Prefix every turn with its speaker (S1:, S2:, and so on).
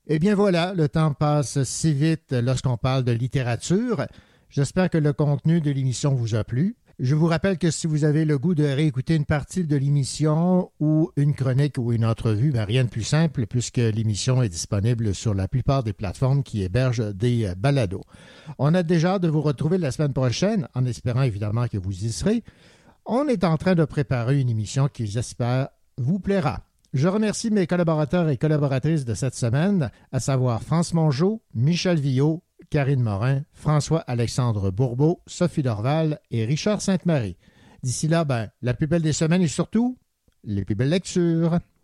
S1: Eh bien voilà, le temps passe si vite lorsqu'on parle de littérature. J'espère que le contenu de l'émission vous a plu. Je vous rappelle que si vous avez le goût de réécouter une partie de l'émission ou une chronique ou une entrevue, rien de plus simple puisque l'émission est disponible sur la plupart des plateformes qui hébergent des balados. On a déjà hâte de vous retrouver la semaine prochaine, en espérant évidemment que vous y serez. On est en train de préparer une émission qui, j'espère, vous plaira. Je remercie mes collaborateurs et collaboratrices de cette semaine, à savoir France Mongeau, Michel Villot, Karine Morin, François-Alexandre Bourbeau, Sophie Dorval et Richard Sainte-Marie. D'ici là, la plus belle des semaines et surtout, les plus belles lectures.